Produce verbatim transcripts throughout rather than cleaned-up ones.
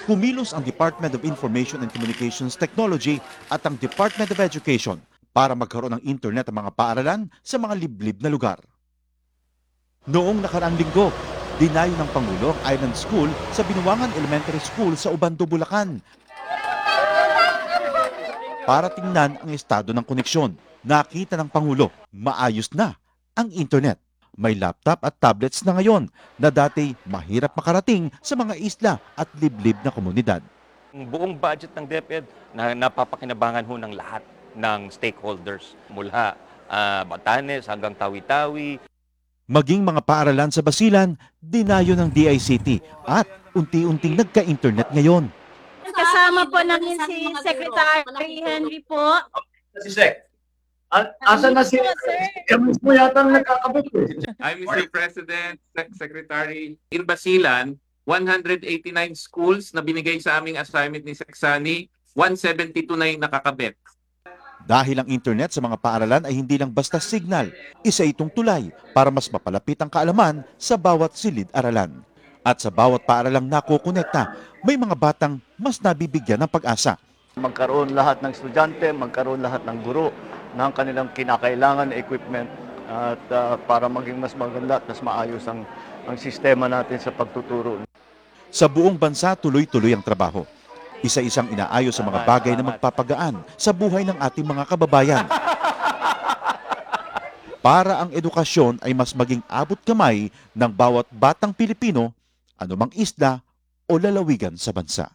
kumilos ang Department of Information and Communications Technology at ang Department of Education para magkaroon ng internet ang mga paaralan sa mga liblib na lugar. Noong nakaraang linggo, dinayo ng Pangulo ang Island School sa Binuangan Elementary School sa Ubando, Bulacan para tingnan ang estado ng koneksyon. Nakita ng Pangulo, maayos na ang internet. May laptop at tablets na ngayon na dati mahirap makarating sa mga isla at liblib na komunidad. Ang buong budget ng DepEd na napapakinabangan ho ng lahat ng stakeholders mula uh, Batanes hanggang Tawi-Tawi. Maging mga paaralan sa Basilan, dinayo ng D I C T at unti-unting nagka-internet ngayon. Kasama po namin si Secretary Henry po. Si Sec. Asa na si... Kami mo yata ang nagkakabot eh. I'm Mister President, Sec Secretary. In Basilan, one hundred eighty-nine schools na binigay sa aming assignment ni Seksani, one seventy-two na yung nakakabit. Dahil ang internet sa mga paaralan ay hindi lang basta signal, isa itong tulay para mas mapalapit ang kaalaman sa bawat silid-aralan. At sa bawat paaralang nakukonekta, may mga batang mas nabibigyan ng pag-asa. Magkaroon lahat ng estudyante, magkaroon lahat ng guro ng kanilang kinakailangan na equipment at uh, para maging mas maganda at mas maayos ang, ang sistema natin sa pagtuturo. Sa buong bansa, tuloy-tuloy ang trabaho. Isa-isang inaayos sa mga bagay na magpapagaan sa buhay ng ating mga kababayan. Para ang edukasyon ay mas maging abot kamay ng bawat batang Pilipino, anumang isla o lalawigan sa bansa.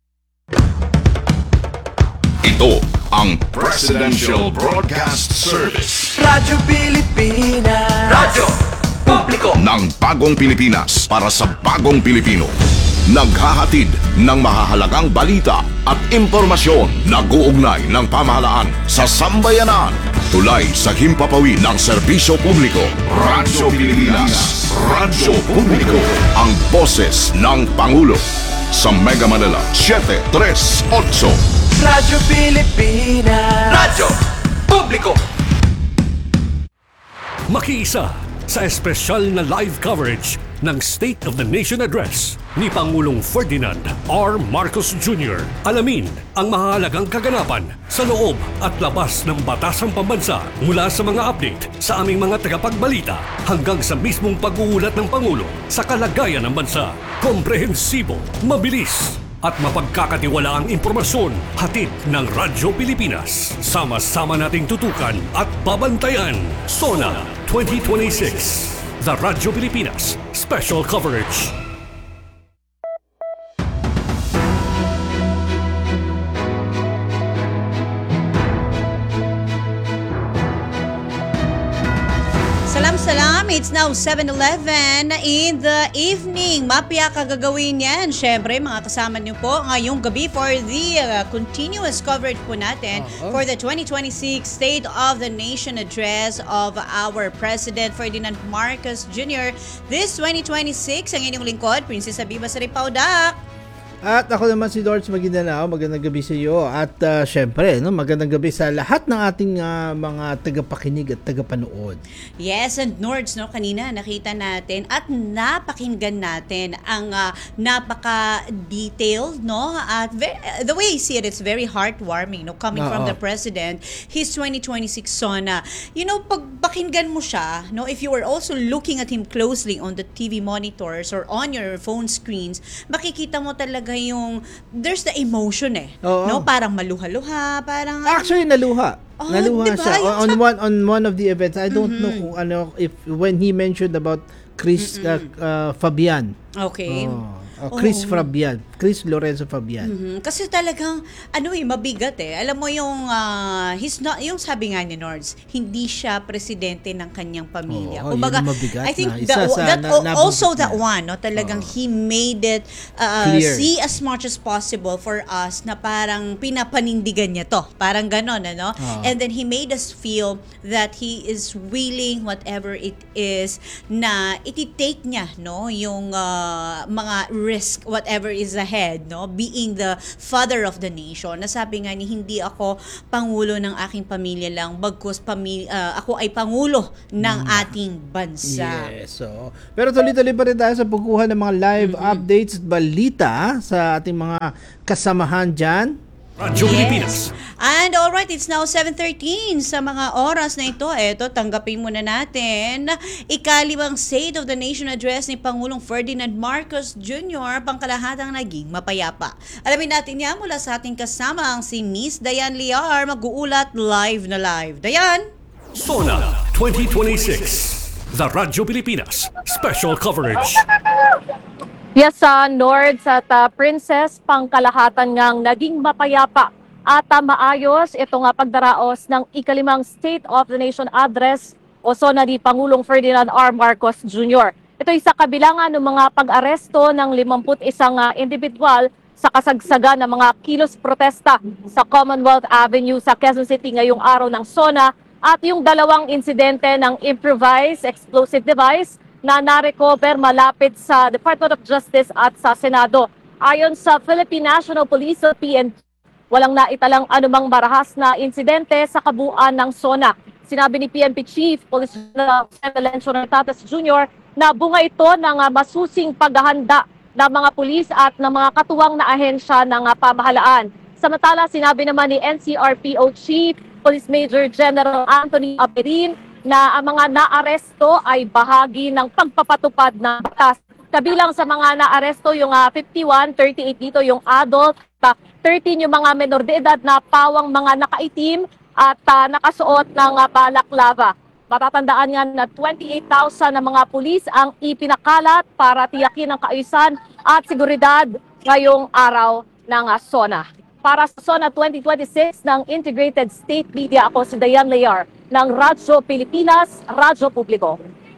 Ito ang Presidential Broadcast Service. Radyo Pilipinas. Radyo Publiko Ng bagong Pilipinas para sa bagong Pilipino. Naghahatid ng mahahalagang balita at impormasyon na guugnay ng pamahalaan sa sambayanan. Tulay sa himpapawid ng serbisyo publiko. Radyo Pilipinas. Radyo Publiko. Ang boses ng Pangulo. Sa Mega Manila, seven three eight. Radyo Pilipinas. Radyo Publiko. Makiisa sa espesyal na live coverage ng State of the Nation Address ni Pangulong Ferdinand R. Marcos Junior Alamin ang mahalagang kaganapan sa loob at labas ng batasang pambansa mula sa mga update sa aming mga tagapagbalita hanggang sa mismong pag-uulat ng Pangulo sa kalagayan ng bansa. Komprehensibo, mabilis at mapagkakatiwalaang impormasyon hatid ng Radyo Pilipinas. Sama-sama nating tutukan at babantayan. SONA twenty twenty-six. The Radyo Pilipinas Special Coverage. Salam-salam, it's now seven eleven in the evening. Mapya kagagawin yan. Siyempre, mga kasama niyo po ngayong gabi for the uh, continuous coverage po natin uh-huh. for the twenty twenty-six State of the Nation Address of our President Ferdinand Marcos Junior This twenty twenty-six, ang inyong lingkod, Princess Abiba Saripaudak. At ako naman si Lord Maguindanao, magandang gabi sa iyo. At uh, syempre, no, magandang gabi sa lahat ng ating uh, mga tagapakinig at tagapanood. Yes, and Nords, no, kanina nakita natin at napakinggan natin ang uh, napaka-detailed, no, at very, uh, the way you see it, it's very heartwarming, no, coming Uh-oh. from the President, his twenty twenty-six SONA. You know, pag pakinggan mo siya, no, if you were also looking at him closely on the T V monitors or on your phone screens, makikita mo talaga yung there's the emotion eh. Oo. No, parang maluha-luha, parang actually naluha. Oh, naluha diba? siya on, on one on one of the events. I don't mm-hmm. know kung ano if when he mentioned about Chris uh, uh, Fabian. Okay. Oh. Oh, Chris oh. Fabian. Chris Lorenzo Fabian. Mm-hmm. Kasi talagang, ano eh, mabigat eh. Alam mo yung, uh, he's not, yung sabi nga ni Nords, hindi siya presidente ng kanyang pamilya. Oh, Kumbaga, I think that, sa, that na, also that na. one, no, talagang oh. he made it uh, see as much as possible for us na parang pinapanindigan niya to. Parang ganon, ano? Oh. And then he made us feel that he is willing, whatever it is, na iti-take niya, no, yung uh, mga risk whatever is ahead, no? Being the father of the nation. Nasabi nga ni, hindi ako pangulo ng aking pamilya lang, bagkus pamilya, uh, ako ay pangulo ng ating bansa. Yes. So, pero tuloy-tuloy pa rin tayo sa pagkuha ng mga live mm-hmm. updates at balita sa ating mga kasamahan dyan. Radyo Pilipinas. And alright, it's now seven thirteen. Sa mga oras na ito, eto, tanggapin muna natin ikalimang State of the Nation Address ni Pangulong Ferdinand Marcos Junior, pangkalahatang naging mapayapa. Alamin natin yan mula sa ating kasamang si Miss Dayan Liar, mag-uulat live na live. Dayan! SONA twenty twenty-six. The Radyo Pilipinas Special Coverage. Yes, sa Nords at uh, Princess, pangkalahatan ngang naging mapayapa at uh, maayos ito nga pagdaraos ng ikalimang State of the Nation Address o SONA ni Pangulong Ferdinand R. Marcos Junior Ito ay sa kabilangan ng mga pag-aresto ng limampu't isang uh, individual sa kasagsagan ng mga kilos protesta sa Commonwealth Avenue sa Quezon City ngayong araw ng SONA at yung dalawang insidente ng improvised explosive device na narecover malapit sa Department of Justice at sa Senado. Ayon sa Philippine National Police o P N P, walang naitalang anumang marahas na insidente sa kabuuan ng SONA. Sinabi ni P N P Chief Police General Lencio Nartates Junior na bunga ito ng uh, masusing paghahanda ng mga pulis at ng mga katuwang na ahensya ng uh, pamahalaan. Samantala, sinabi naman ni N C R P O Chief Police Major General Anthony Aperin na ang mga naaresto ay bahagi ng pagpapatupad ng batas. Kabilang sa mga naaresto yung uh, fifty-one, thirty-eight dito yung adult, uh, thirteen yung mga menor de edad na pawang mga nakaitim at uh, nakasuot ng uh, balaklava. Matatandaan nga na twenty-eight thousand na mga pulis ang ipinakalat para tiyakin ang kaayusan at seguridad ngayong araw ng uh, SONA. Para sa SONA twenty twenty-six ng Integrated State Media, ako si Dayan Liar ng Radyo Pilipinas, Radyo Publiko.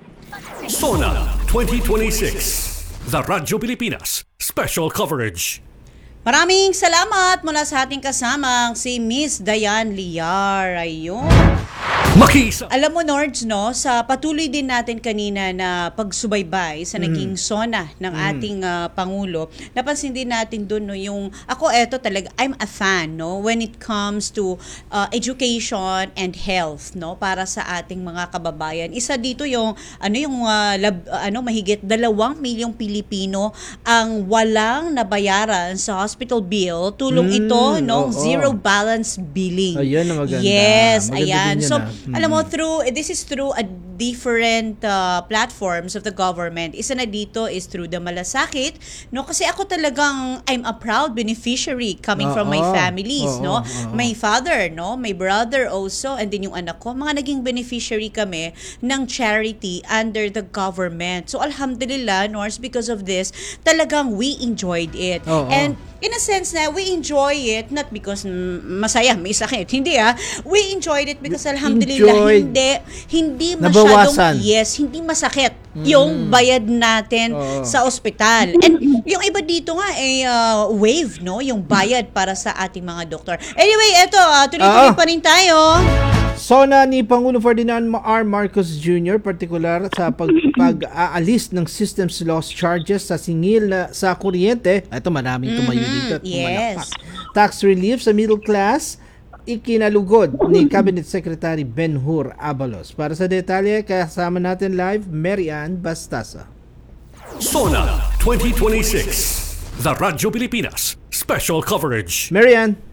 SONA twenty twenty-six. The Radyo Pilipinas Special Coverage. Maraming salamat mula sa ating kasamang si Miss Dayan Liar. Ayun. Makisa. Alam mo, Nords, no, sa patuloy din natin kanina na pagsubaybay sa naging SONA ng Mm. ating uh, Pangulo, napansin din natin doon, no, yung, ako eto talaga, I'm a fan, no, when it comes to uh, education and health, no, para sa ating mga kababayan. Isa dito yung, ano, yung, uh, lab, uh, ano, mahigit dalawang milyong Pilipino ang walang nabayaran sa hospital bill. Tulong Mm, ito, no, oo. zero balance billing. Ayun ang maganda. Yes, Maganda ayan. din yun, So, ah. Mm. alam mo, through, this is through a different uh, platforms of the government. Isa na dito is through the Malasakit, no? Kasi ako talagang, I'm a proud beneficiary coming from my Oo. families, Oo, no? oo. My father, no? My brother also, and then yung anak ko, mga naging beneficiary kami ng charity under the government. So, alhamdulillah, Norse, because of this, talagang we enjoyed it. Oo. And in a sense na we enjoy it not because mm, masaya, may sakit. Hindi ah. We enjoyed it because alhamdulillah Enjoyed. hindi hindi Nabawasan. masyadong yes, hindi masakit yung bayad natin Oo. sa ospital. And yung iba dito nga ay uh, wave, no, yung bayad para sa ating mga doktor. Anyway, eto, uh, tuloy-tuloy Oo. pa rin tayo. SONA ni Pangulo Ferdinand R. Marcos Junior partikular sa pag, pag-aalis ng systems loss charges sa singil na sa kuryente. Ito maraming tumayo dito at pumalakpak. Yes. Tax relief sa middle class ikinalugod ni Cabinet Secretary Ben-Hur Abalos. Para sa detalye, kasama natin live Mary Ann Bastasa. SONA twenty twenty-six. The Radyo Pilipinas Special Coverage. Mary Ann.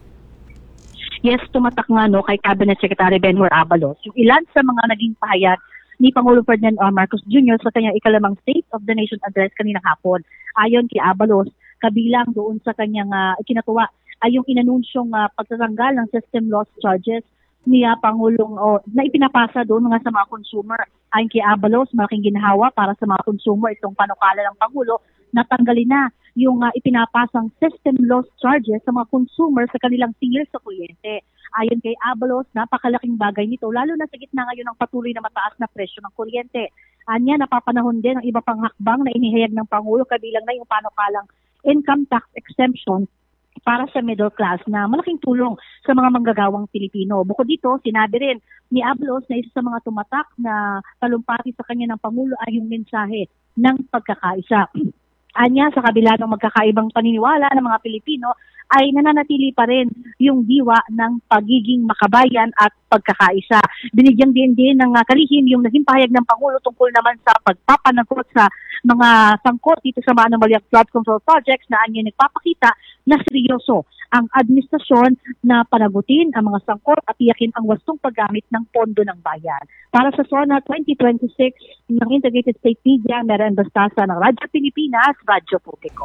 Yes, tumatak nga no kay Cabinet Secretary Ben-Hur Abalos yung ilan sa mga naging pahayag ni Pangulong Ferdinand R. Marcos Junior sa kanyang ikalimang State of the Nation Address kaninang hapon. Ayon kay Abalos, kabilang doon sa kanyang uh, ikinatuwa ay yung inanunsyong uh, pagtatanggal ng system loss charges ni uh, Pangulong o na ipinapasa doon nga sa mga consumer. Ayon kay Abalos, malaking ginhawa para sa mga consumer itong panukala ng Pangulo na tanggalin na yung uh, ipinapasang system loss charges sa mga consumer sa kanilang singil sa kuryente. Ayon kay Abalos, napakalaking bagay nito lalo na sa gitna ngayon ng patuloy na mataas na presyo ng kuryente. Anya, napapanahon din ang iba pang hakbang na inihayag ng Pangulo kabilang na yung panukalang income tax exemption para sa middle class na malaking tulong sa mga manggagawang Pilipino. Bukod dito, sinabi rin ni Abalos na isa sa mga tumatak na talumpati sa kanya ng Pangulo ay yung mensahe ng pagkakaisa. Anya, sa kabila ng magkakaibang paniniwala ng mga Pilipino, ay nananatili pa rin yung diwa ng pagiging makabayan at pagkakaisa. Binigyang din din ng uh, kalihim yung naging pahayag ng Pangulo tungkol naman sa pagpapanagot sa mga sangkot dito sa mga anomalyang flood control projects na anya nagpapakita na seryoso ang administrasyon na panagutin ang mga sangkot at tiyakin ang wastong paggamit ng pondo ng bayan. Para sa SONA twenty twenty-six ng Integrated State Media, Meren Bastasa ng Radyo Pilipinas, Radyo Publiko.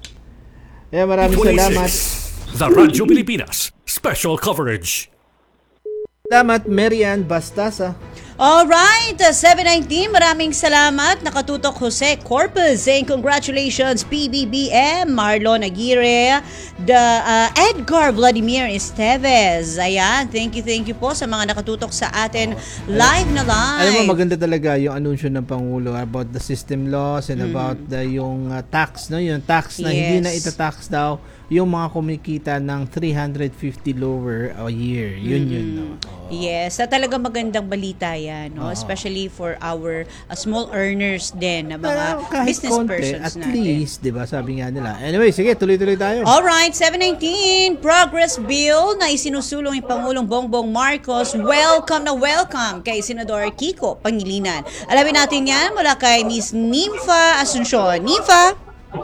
Yeah, maraming salamat. The Radyo Pilipinas Special Coverage. Salamat, Marian Bastasa. Alright, uh, seven nineteen, maraming salamat. Nakatutok Jose Corpus saying congratulations P B B M, Marlon Aguirre, the uh, Edgar Vladimir Esteves. Ayan, thank you, thank you po sa mga nakatutok sa atin live na live. Alam mo, maganda talaga yung anunsyo ng Pangulo about the system laws and mm. about the, yung uh, tax, no? Yung tax na yes. hindi na itatax daw yung mga kumikita ng three hundred fifty lower a year. Yun mm. yun, no? Oh. Yes, at talaga magandang balita yan, no? Oh. Especially for our uh, small earners din, na mga Pero kahit business konti, persons at natin. least, di ba, sabi nga nila. Anyway, sige, tuloy-tuloy tayo. Alright, seven nineteen, progress bill na isinusulong ni Pangulong Bongbong Marcos. Welcome na welcome kay Senador Kiko Pangilinan. Alamin natin yan mula kay Miss Nympha Asuncion. Nympha?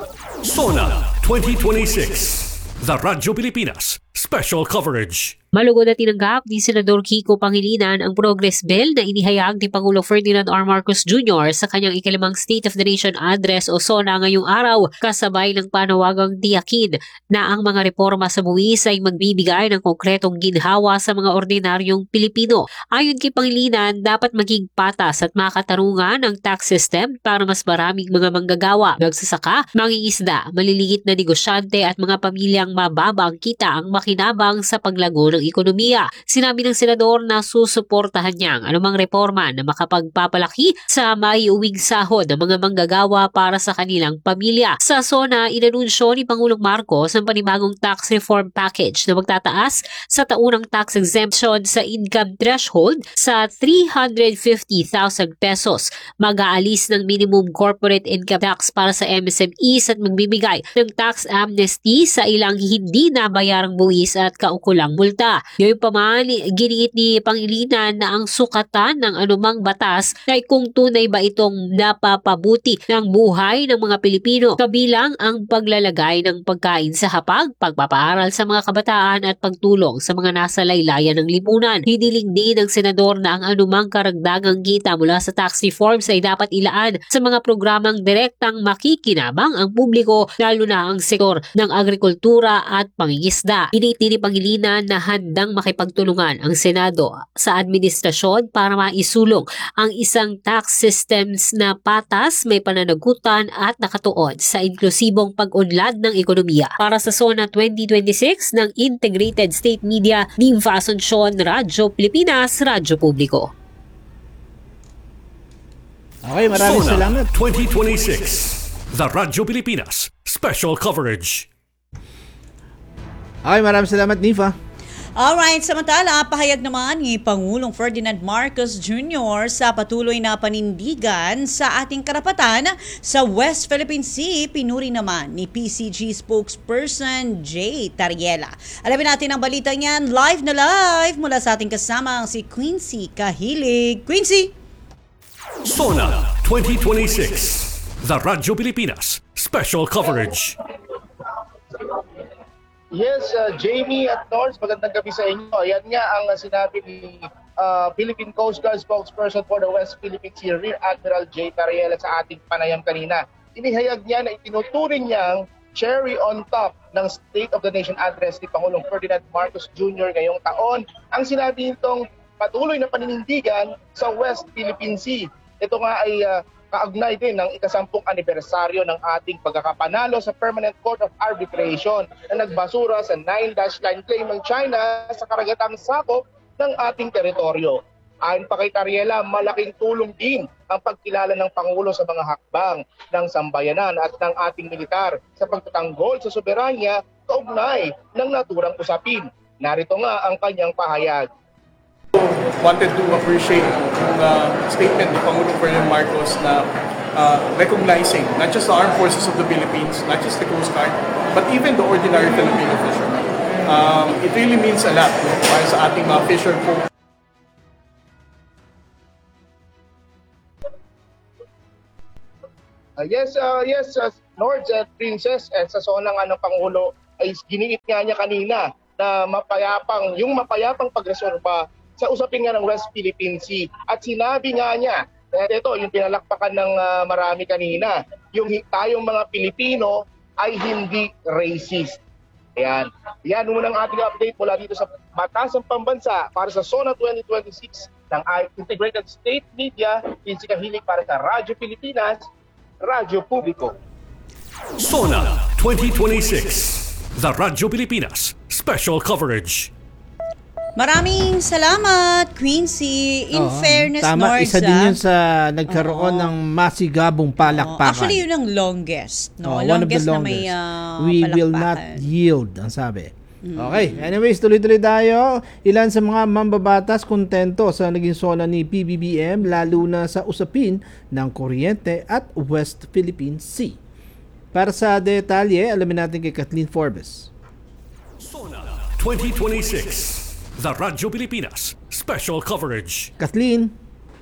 SONA twenty twenty-six. The Radyo Pilipinas Special Coverage. Malugod na tinanggap ni Senador Kiko Pangilinan ang progress bill na inihayag ni Pangulo Ferdinand R. Marcos Junior sa kanyang ikalimang State of the Nation Address o SONA ngayong araw, kasabay ng panawagang tiyakin na ang mga reforma sa buwis ay magbibigay ng konkretong ginhawa sa mga ordinaryong Pilipino. Ayon kay Pangilinan, dapat maging patas at makatarungan ang tax system para mas maraming mga manggagawa, nagsasaka, mangingisda, maliliit na negosyante at mga pamilyang mababa ang kita ang makinabang sa paglago ng ekonomiya. Sinabi ng senador na susuportahan niya ang anumang reforma na makapagpapalaki sa maiuwing sahod ng mga manggagawa para sa kanilang pamilya. Sa SONA, inanunsyo ni Pangulong Marcos ang panibagong tax reform package na magtataas sa taunang tax exemption sa income threshold sa three hundred fifty thousand pesos. Mag-aalis ng minimum corporate income tax para sa M S M Es at magbibigay ng tax amnesty sa ilang hindi nabayarang buwis at kaukulang multa. Gayunpaman, giniit ni Pangilinan na ang sukatan ng anumang batas ay kung tunay ba itong napapabuti ng buhay ng mga Pilipino, kabilang ang paglalagay ng pagkain sa hapag, pagpapaaral sa mga kabataan at pagtulong sa mga nasa laylayan ng lipunan. Hiniling din ng senador na ang anumang karagdagang kita mula sa tax reforms ay dapat ilaan sa mga programang direktang makikinabang ang publiko, lalo na ang sektor ng agrikultura at pangingisda. Giniti ni Pangilinan na handang makipagtulungan ang Senado sa administrasyon para maisulong ang isang tax systems na patas, may pananagutan at nakatuon sa inklusibong pag-unlad ng ekonomiya. Para sa SONA twenty twenty-six ng Integrated State Media, Nympha Asuncion, Radyo Pilipinas, Radyo Publiko. Okay, maraming SONA salamat. twenty twenty-six. The Radyo Pilipinas Special Coverage. Okay, maraming salamat, Nympha. Alright, samantala, pahayag naman ni Pangulong Ferdinand Marcos Junior sa patuloy na panindigan sa ating karapatan sa West Philippine Sea. Pinuri naman ni P C G spokesperson Jay Tariela. Alamin natin ang balita niyan live na live mula sa ating kasamang si Quincy Kahilig. Quincy! SONA twenty twenty-six. The Radyo Pilipinas Special Coverage. Yes, uh, Jamie at Norms, magandang gabi sa inyo. Ayan nga ang uh, sinabi ni uh, Philippine Coast Guard spokesperson for the West Philippine Sea, Rear Admiral Jay Tariela sa ating panayam kanina. Inihayag niya na itinuturing niyang cherry on top ng State of the Nation Address ni Pangulong Ferdinand Marcos Junior ngayong taon. Ang sinabi nitong patuloy na paninindigan sa West Philippine Sea. Ito nga ay uh, kaugnay din ng ikasampung anibersaryo ng ating pagkakapanalo sa Permanent Court of Arbitration na nagbasura sa nine dash line claim ng China sa karagatang sakop ng ating teritoryo. Ayon pa kay Tariela, malaking tulong din ang pagkilala ng Pangulo sa mga hakbang ng sambayanan at ng ating militar sa pagtatanggol sa soberanya kaugnay ng naturang usapin. Narito nga ang kanyang pahayag. Wanted to appreciate yung uh, statement ni Pangulong Ferdinand Marcos na uh, recognizing not just the armed forces of the Philippines, not just the Coast Guard, but even the ordinary Filipino fishermen. Um, it really means a lot no, para sa ating mga fisher folk. Uh, yes, uh, yes, uh, Lords and Princess, at sa zona nga ng Pangulo ay giniit nga niya kanina na mapayapang, yung mapayapang pagresolba sa usapin nga ng West Philippine Sea. At sinabi nga niya, at ito, yung pinalakpakan ng uh, marami kanina, yung tayong mga Pilipino ay hindi racist. Ayan. Yan muna ang ating update mula dito sa Batasang Pambansa para sa Zona twenty twenty-six ng Integrated State Media, Pinsi Kahilig para sa Radyo Pilipinas, Radyo Publiko. Zona twenty twenty-six, The Radyo Pilipinas, Special Coverage. Maraming salamat, Quincy. In Oo, fairness, tama, Norza. isa din yun sa nagkaroon ng masigabong palakpakan. Actually, yun ang longest. No? Oh, one of the longest, na may longest. uh, We will not yield, ang sabi. Okay, anyways, tuloy-tuloy tayo. Ilan sa mga mambabatas kontento sa naging zona ni P B B M, lalo na sa usapin ng kuryente at West Philippine Sea. Para sa detalye, alamin natin kay Kathleen Forbes. Zona twenty twenty-six, The Radyo Pilipinas, Special Coverage. Kathleen?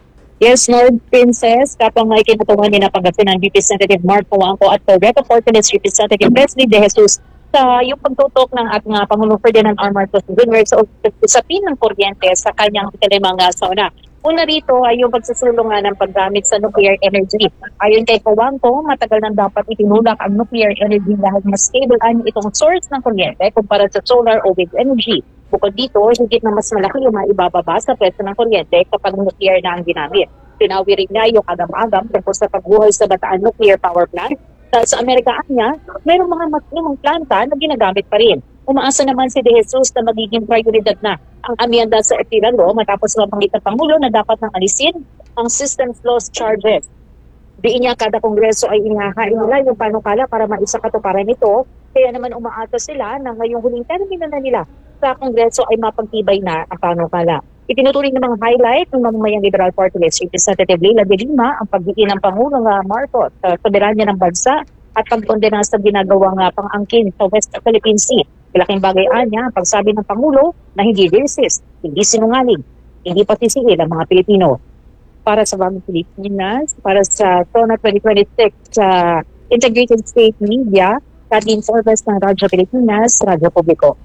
Yes, Lord Princess, kapang ay kinatuhan ni na Pangasinan Representative Mark Poangco at for Reco Fortunes Representative Leslie De Jesus sa yung pagtutok ng ating uh, Pangulong Ferdinand R. Marcos Junior sa usapin ng kuryente sa kanyang ikalimang uh, zona. Una rito ay yung pagsusulungan ng paggamit sa nuclear energy. Ayon kay Poangco, matagal nang dapat itinulak ang nuclear energy dahil mas stable ang itong source ng kuryente kumpara sa solar o wind energy. Bukod dito, higit na mas malaki yung maibababa sa presyo ng kuryente kapag nuclear na ang ginamit. Tinawi rin niya yung agam-agam tungkol sa pagbuhay sa Bataan Nuclear Power Plant. Sa Amerikaan niya, mayroong mga matulong planta na ginagamit pa rin. Umaasa naman si De Jesus na magiging prioridad na ang amyenda sa Epira Law matapos mabanggit ng Pangulo na dapat nang alisin ang systems loss charges. Diin niya kada kongreso ay inihahain nila yung panukala para maisakatuparan nito. Kaya naman umaasa sila na ngayong huling termino na nila sa kongreso ay mapagtibay na ang panukala. Itinuturing ng mga highlight ng Mamamayang Liberal Party List Representative Leila de Lima ang pagdiin ng Pangulong uh, Marcos sa uh, soberanya ng bansa at pagkondena sa ginagawang uh, pang-angkin sa West Philippine Sea. Malaking bagay niya ang pagsabi ng Pangulo na hindi racist, hindi sinungaling, hindi patisingil ang mga Pilipino. Para sa Bagong Pilipinas, para sa Zona twenty twenty-six uh, Integrated State Media, Kathleen Forbes ng Radyo Pilipinas, Radyo Publiko.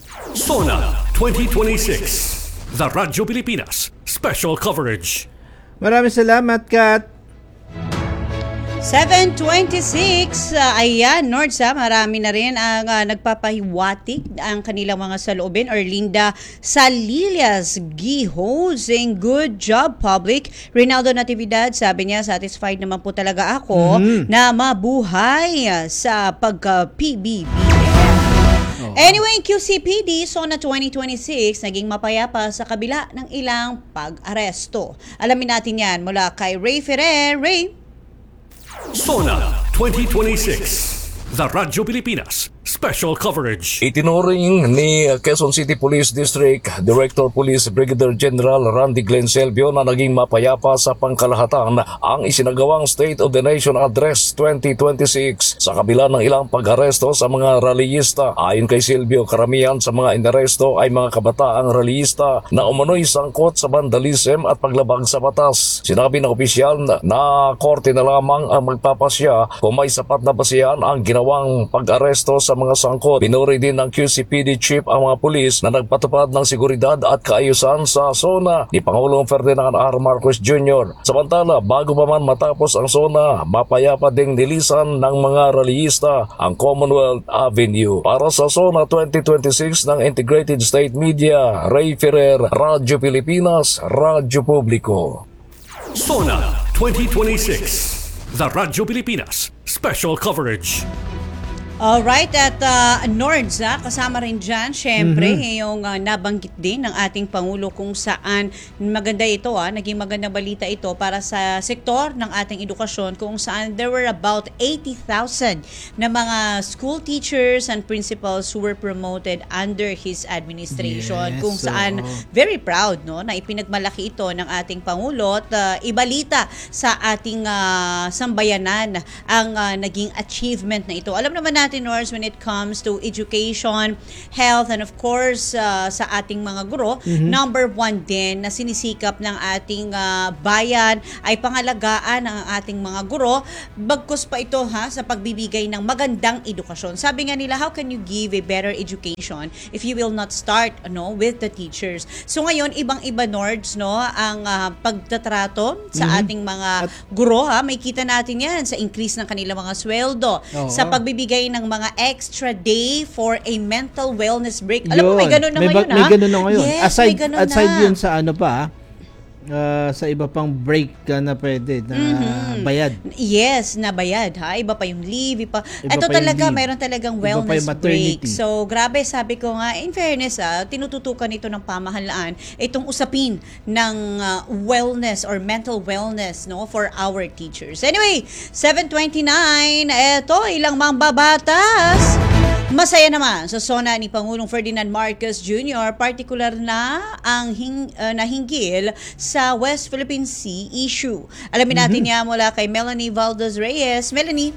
Zona twenty twenty-six, The Radyo Pilipinas, Special Coverage. Maraming salamat, Kat. seven twenty-six, uh, ayan, Nordsa, marami na rin ang uh, nagpapahiwatig ang kanilang mga saloobin. Erlinda Salillas Giho saying, good job, public. Rinaldo Natividad, sabi niya, satisfied naman po talaga ako mm-hmm. na mabuhay sa pagka-P B B M. Oh. Anyway, Q C P D, Zona twenty twenty-six, naging mapayapa sa kabila ng ilang pag-aresto. Alamin natin yan mula kay Ray Ferrer. Ray? Zona twenty twenty-six, The Radyo Pilipinas, Special Coverage. Itinuring ni Quezon City Police District Director Police Brigadier General Randy Glenn Selvio na naging mapayapa sa pangkalahatan ang isinagawang State of the Nation Address twenty twenty-six sa kabila ng ilang pag-aresto sa mga rallyista. Ayon kay Selvio, karamihan sa mga inaresto ay mga kabataang rallyista na umano'y sangkot sa vandalism at paglabag sa batas. Sinabi ng opisyal na, na korte na lamang ang magpapasya kung may sapat na basihan ang ginawang pag-aresto sa mga sangkot. Pinuri din ng Q C P D Chief ang mga pulis na nagpatupad ng seguridad at kaayusan sa zona ni Pangulong Ferdinand R. Marcos Junior Samantala, bago pa man matapos ang zona, mapayapa ding nilisan ng mga rallyista ang Commonwealth Avenue. Para sa Zona twenty twenty-six ng Integrated State Media, Ray Ferrer, Radyo Pilipinas, Radyo Publiko. Zona twenty twenty-six, The Radyo Pilipinas, Special Coverage. Alright, at uh, Nords, ah, kasama rin dyan, syempre, Mhm. yung uh, nabanggit din ng ating Pangulo kung saan maganda ito, ah, naging magandang balita ito para sa sektor ng ating edukasyon kung saan there were about eighty thousand na mga school teachers and principals who were promoted under his administration. Yes, Kung saan oo. very proud no na ipinagmalaki ito ng ating Pangulo at uh, ibalita sa ating uh, sambayanan ang uh, naging achievement na ito. Alam naman natin, Nords, when it comes to education, health, and of course, uh, sa ating mga guro, Mhm. number one din na sinisikap ng ating uh, bayan ay pangalagaan ang ating mga guro, bagkus pa ito ha sa pagbibigay ng magandang edukasyon. Sabi nga nila, how can you give a better education if you will not start no, with the teachers? So ngayon, ibang-iba, Nords, no, ang uh, pagtatrato sa Mhm. ating mga guro, ha, may kita natin yan sa increase ng kanilang mga sweldo, Oo. sa pagbibigay ng mga extra day for a mental wellness break. Alam mo, may ganun na may, ngayon, ba- may ha? ganun na ngayon. Yes, aside may ganun aside na. yun sa ano pa, ah, sa iba pang break ka na pwede na Mhm. bayad. Yes, nabayad ha. Iba pa yung leave, iba. Iba Ito pa yung talaga, leave. mayroon talagang Iba pa yung wellness break. maternity. So, grabe, sabi ko nga, in fairness ah, tinututukan ito ng pamahalaan itong usapin ng ah, wellness or mental wellness no for our teachers. Anyway, seven twenty-nine, eto, ilang mambabatas. Masaya naman sa sona ni Pangulong Ferdinand Marcos Junior, partikular na ang hing, uh, nahinggil sa West Philippine Sea issue. Alamin natin Mhm. niya mula kay Melanie Valdez Reyes. Melanie?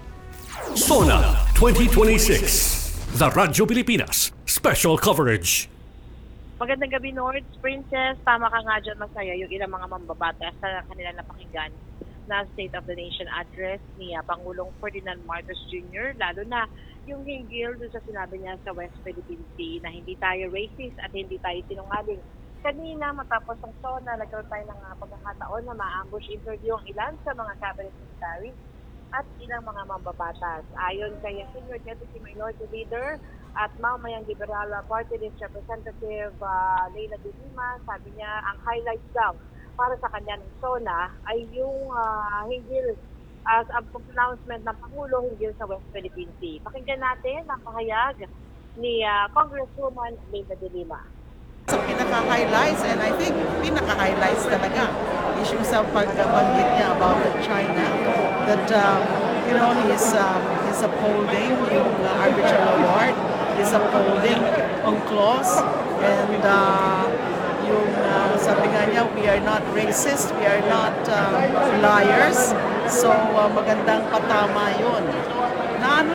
Sona twenty twenty-six. The Radyo Pilipinas. Special coverage. Magandang gabi, Nords. Princess, tama ka nga dyan, masaya yung ilang mga mambabatas sa kanilang napakinggan na State of the Nation address ni uh, Pangulong Ferdinand Marcos Junior, lalo na yung hinggil doon sa sinabi niya sa West Philippine Sea na hindi tayo racist at hindi tayo sinungaling. Kanina, matapos ang SONA, nagkaroon tayo ng uh, pagkakataon na ma-ambush interview ang ilan sa mga cabinet secretary at ilang mga mambabatas. Ayon kay Senior Deputy Minority Leader at Mamayang Liberal Party List Representative uh, Leila de Lima, sabi niya ang highlights daw para sa kanya ng SONA ay yung uh, hinggil as ang pronouncement ng Pangulo hinggil sa West Philippine Sea. Pakinggan natin ang pahayag ni uh, Congresswoman Leila de Lima. Sa pinaka-highlights, and I think pinaka-highlights talaga, is yung sa pagbanggit niya about China, that, um, you know, he's, um, he's upholding yung uh, arbitral award, he's upholding ang clause, and uh, yung uh, sabi nga niya, we are not racist, we are not um, liars, so uh, magandang patama yun. Na ano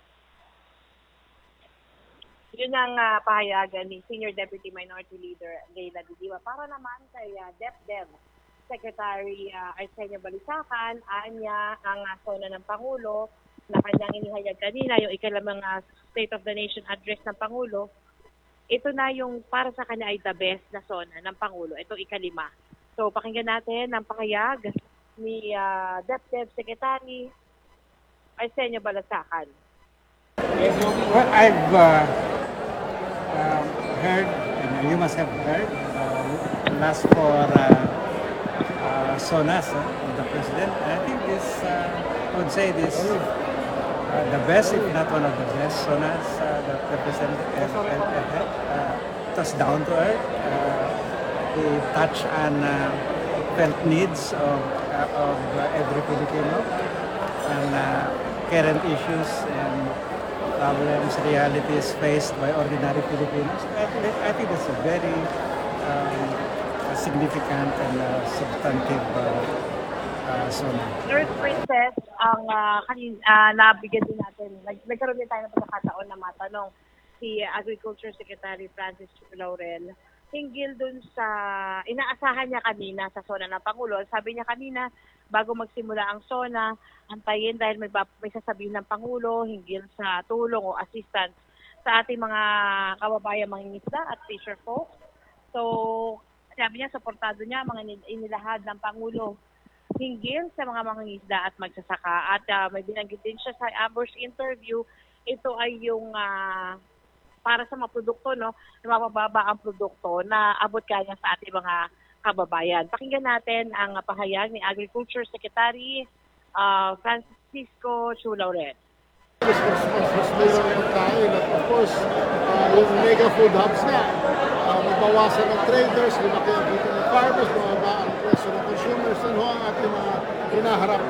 Yun ang uh, pahayagan ni Senior Deputy Minority Leader Leila de Lima. Para naman kay uh, DepDev Secretary uh, Arsenio Balisacan, anya ang uh, SONA ng Pangulo na kanyang inihayag kanina, yung ikalimang uh, State of the Nation address ng Pangulo. Ito na yung para sa kanya ay the best na SONA ng Pangulo. Ito ikalima. So pakinggan natin ang pahayag ni uh, DepDev Secretary Arsenio Balisacan. Well, I've uh, um, heard, and you must have heard, uh, last for uh, uh, SONAS uh, of the President. I think this, uh, I would say this, uh, the best, if not one of the best SONAS uh, that the President ever had. Uh, it was down to earth. Uh, he touched on uh, felt needs of, uh, of uh, every Filipino and uh, current issues and problems, realities faced by ordinary Filipinos. I think, I think that's a very um, significant and uh, substantive uh, uh, SONA. Nurse Princess, ang uh, kanin, uh, nabigyan din natin, nag nagkaroon din tayo ng pagkakataon na matanong si Agriculture Secretary Francis Laurel hinggil dun sa inaasahan niya kanina sa SONA ng Pangulo. Sabi niya kanina, bago magsimula ang SONA, antayin dahil may, may sasabihin ng Pangulo hinggil sa tulong o assistance sa ating mga kababayan mangingisda at fisher folks. So, sabi niya, suportado niya mga inilahad ng Pangulo hinggil sa mga mangingisda at magsasaka. At uh, may binanggit din siya sa ambush interview, ito ay yung uh, para sa mga produkto, no, na mapababa ang produkto na abot kaya sa ating mga kababayan. Pakinggan natin ang pahayag ni Agriculture Secretary uh, Francisco Chu Laurel. Mas mas mas mas mayroon ng pagkain at of course, uh, yung mega food hubs na, uh, mabawasan ng traders, lumaki ang kita ng farmers, mababa ang presyo ng consumers, ano ang ating mga hinaharap.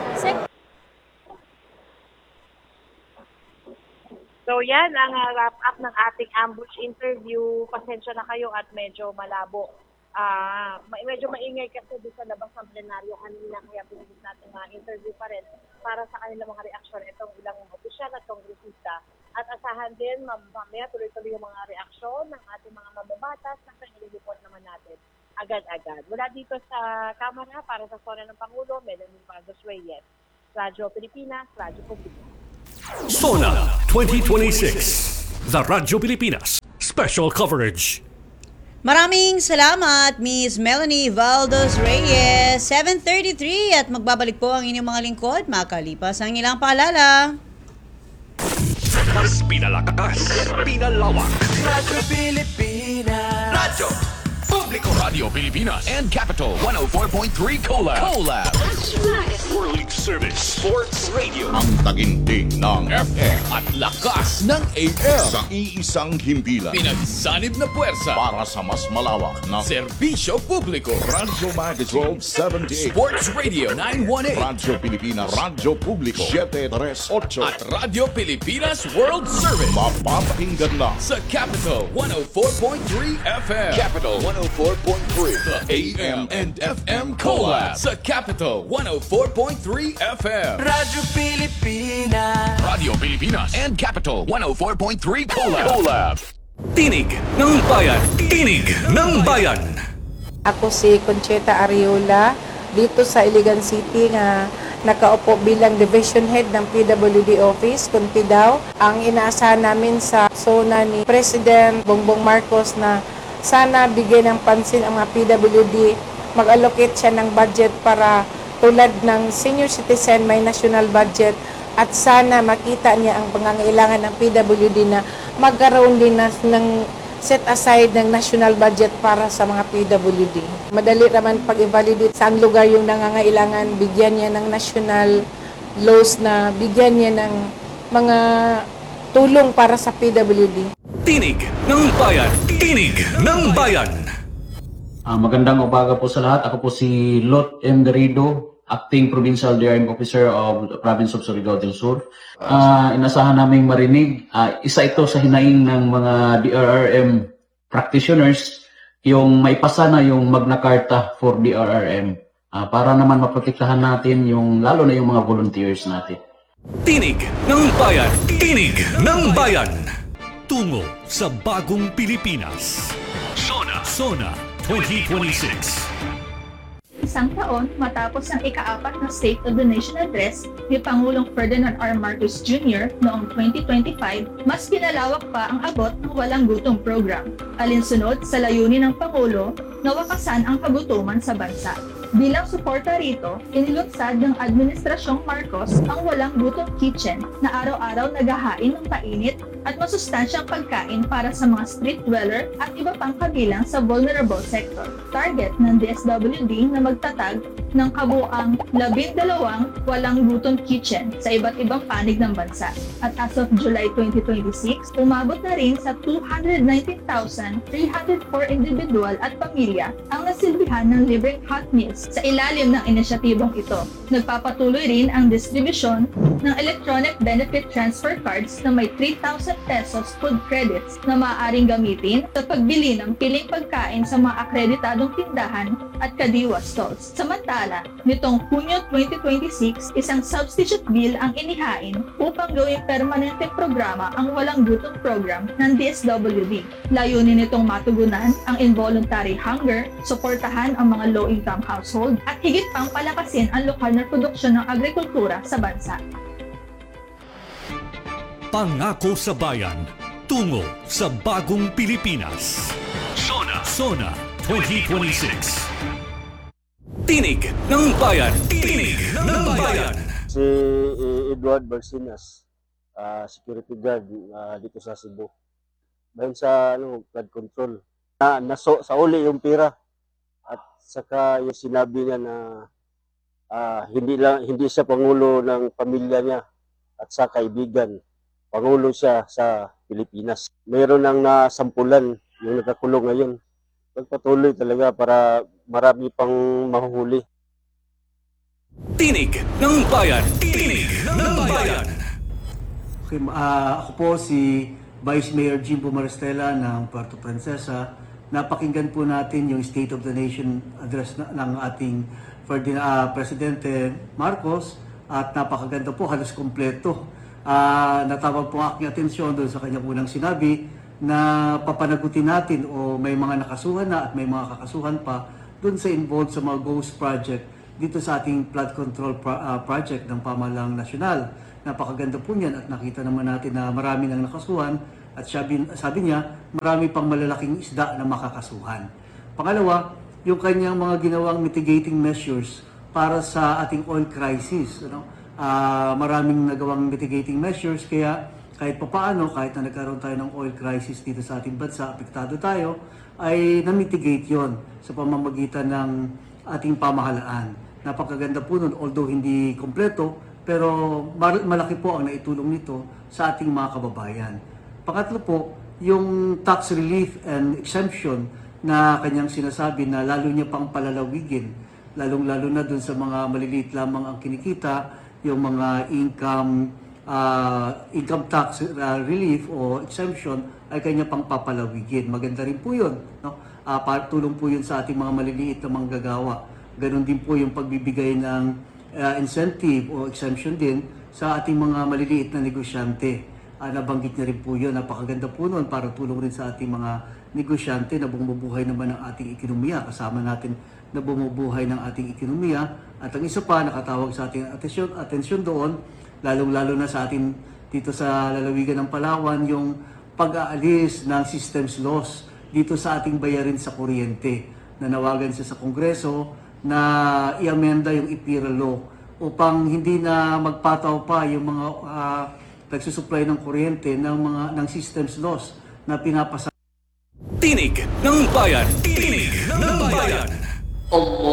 So yan ang uh, wrap up ng ating ambush interview. Pasensya na kayo at medyo malabo. Ah, uh, medyo maingay kasi doon sa labas ng plenaryo kanina, kaya pinigit natin mga interview pa rin para sa kanilang mga reaksyon itong ilang opisyal at kongresista. At asahan din, mamaya tuloy-tuloy yung mga reaksyon ng ating mga mababatas na i-report naman natin agad-agad. Mula dito sa Kamara para sa Sona ng Pangulo, Melanie Vargas Reyes, Radyo Pilipinas, Radyo Publiko. Sona twenty twenty-six, The Radyo Pilipinas, Special Coverage. Maraming salamat, Miss Melanie Valdes Reyes. seven thirty-three at magbabalik po ang inyong mga lingkod makalipas ang ilang paalala. Mas pinalakas, pinalawak. Radyo Pilipinas. Radyo Publiko. Radio Pilipinas and Capital one oh four point three Collab. Collab. World Service Sports Radio. Ang taginting ng F M at lakas ng A M sa iisang himpilan. Pinagsanib na puwersa Para sa mas malawak na serbisyo publiko. Radyo Magazine twelve seventy-eight. Sports Radio nine one eight. Radyo Pilipinas, Radyo Publiko seven thirty-eight. At Radyo Pilipinas World Service. Mapapakinggan na Sa Capital one oh four point three F M. Capital one oh four point three. The A M and F M Collab. Sa Capital one oh four point three F M. Radyo Pilipinas. Radio Pilipinas and Capital one oh four point three Collab. Collab. Tinig ng Bayan. Tinig ng Bayan. Ako si Concheta Ariola dito sa Iligan City nga nakaupo bilang Division Head ng P W D Office. Kunti daw ang inaasahan namin sa zona ni President Bongbong Marcos na sana bigyan ng pansin ang mga P W D, mag-allocate siya ng budget para tulad ng senior citizen may national budget at sana makita niya ang pangangailangan ng P W D na magkaroon din ng set aside ng national budget para sa mga P W D. Madali naman pag-evaluate saan lugar yung nangangailangan, bigyan niya ng national laws na bigyan niya ng mga tulong para sa P W D. Tinig ng Bayan. Tinig ng Bayan. Uh, magandang umaga po sa lahat. Ako po si Lot M. Garrido, Acting Provincial D R M Officer of the Province of Surigao del Sur. Uh, inasahan naming marinig, uh, isa ito sa hinaing ng mga D R R M practitioners, yung maipasa na yung Magna Carta for D R R M uh, para naman maprotektahan natin yung, lalo na yung mga volunteers natin. Tinig ng Bayan. Tinig ng Bayan. Tungo sa bagong Pilipinas. Sona. Sona twenty twenty-six. Isang taon matapos ang ika-apat na State of the Nation Address ni Pangulong Ferdinand R. Marcos Junior noong twenty twenty-five, mas pinalawak pa ang abot ng Walang Gutom program, alinsunod sa layunin ng Pangulo na wakasan ang kagutuman sa bansa. Bilang suporta rito, inilunsad ng Administrasyong Marcos ang Walang Gutom Kitchen na araw-araw naghahain ng mainit at masustansyang pagkain para sa mga street dweller at iba pang kabilang sa vulnerable sector. Target ng D S W D na magtatag ng kabuang labindalawang Walang Gutom Kitchen sa iba't ibang panig ng bansa. At as of July twenty twenty-six, umabot na rin sa two hundred nineteen thousand three hundred four individual at pamilya ang nasilbihan ng libreng hot meals sa ilalim ng inisyatibong ito. Nagpapatuloy rin ang distribusyon ng electronic benefit transfer cards na may three thousand pesos food credits na maaaring gamitin sa pagbili ng piling pagkain sa mga akreditadong tindahan at kadiwa stalls. Samantala, nitong Hunyo twenty twenty-six, isang substitute bill ang inihain upang gawing permanenteng programa ang Walang Gutom program ng D S W D. Layunin nitong matugunan ang involuntary hunger, suportahan ang mga low-income household, at higit pang palakasin ang lokal na produksyon ng agrikultura sa bansa. Pangako sa Bayan. Tungo sa bagong Pilipinas. Sona. Sona twenty twenty-six. Tinig ng Bayan. Tinig ng Bayan. Si Edward Barcinas, uh, security guard uh, dito sa Cebu. Dahil sa ano, flood control. Na, naso, sa uli yung pira. At saka yung sinabi niya na uh, hindi lang hindi siya pangulo ng pamilya niya. at sa kaibigan. Pangulo siya sa Pilipinas. Mayroon ng nasampulan yung nakakulong ngayon. Pagpatuloy talaga para marami pang mahuhuli. Tinig ng Bayan. Tinig ng Bayan. Okay, uh, ako po si Vice Mayor Jimbo Maristela ng Puerto Princesa. Napakinggan po natin yung State of the Nation address na, ng ating uh, Presidente Marcos at napakaganda po, halos kompleto. Uh, natawag po ang aking atensyon doon sa kanyang unang sinabi na papanagutin natin o may mga nakasuhan na at may mga kakasuhan pa doon sa involved sa mga ghost project dito sa ating flood control pro- uh, project ng Pamahalang Nasyonal. Napakaganda po niyan at nakita naman natin na marami nang nakasuhan at sabi, sabi niya marami pang malalaking isda na makakasuhan. Pangalawa, yung kanyang mga ginawang mitigating measures para sa ating oil crisis. Ano? Uh, maraming nagawang mitigating measures kaya kahit papaano, kahit na nagkaroon tayo ng oil crisis dito sa ating bansa, apektado tayo, ay na-mitigate yon sa pamamagitan ng ating pamahalaan. Napakaganda po nun, although hindi kompleto, pero malaki po ang naitulong nito sa ating mga kababayan. Pangatlo po, yung tax relief and exemption na kanyang sinasabi na lalo niya pang palalawigin, lalong-lalo na dun sa mga maliliit lamang ang kinikita, yung mga income uh, income tax uh, relief o exemption ay kanya pang papalawigin. Maganda rin po yun. No? Uh, tulong po yun sa ating mga maliliit na manggagawa. Ganon din po yung pagbibigay ng uh, incentive o exemption din sa ating mga maliliit na negosyante. Uh, nabanggit niya rin po yun. Napakaganda po nun para tulong rin sa ating mga negosyante na bumubuhay naman ng ating ekonomiya. Kasama natin na bumubuhay ng ating ekonomiya. At ang isa pa, nakatawag sa ating atensyon, atensyon doon, lalong-lalo na sa atin dito sa lalawigan ng Palawan, yung pag-aalis ng systems loss dito sa ating bayarin sa kuryente. Nanawagan siya sa Kongreso na i-amenda yung I P I R A law upang hindi na magpataw pa yung mga uh, nagsusupply ng kuryente ng mga ng systems loss na pinapasa. Tinig ng Bayan. Tinig ng Bayan.